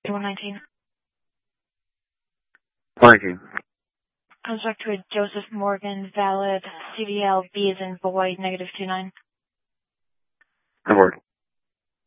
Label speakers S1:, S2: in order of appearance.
S1: 119.
S2: 119.
S1: Construct with Joseph Morgan, valid, CDL, B as in boy, -29.
S2: Report.